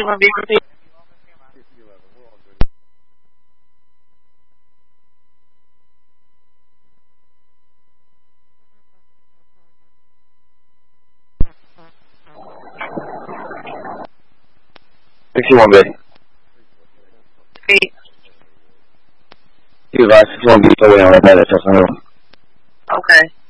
61B, repeat. 61B. Repeat. You advise 61B, so we on that, that's all. Okay.